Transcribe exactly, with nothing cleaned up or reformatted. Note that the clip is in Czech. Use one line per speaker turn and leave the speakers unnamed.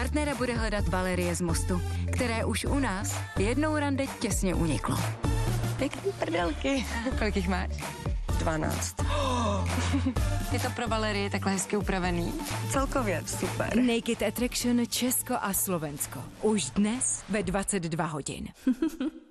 Partnera bude hledat Valerie z Mostu, které už u nás jednou rande těsně uniklo.
Pěkný prdelky.
Kolik jich máš?
dvanáct.
Je to pro Valerii takhle hezky upravený?
Celkově super.
Naked Attraction Česko a Slovensko. Už dnes ve dvacet dva hodin.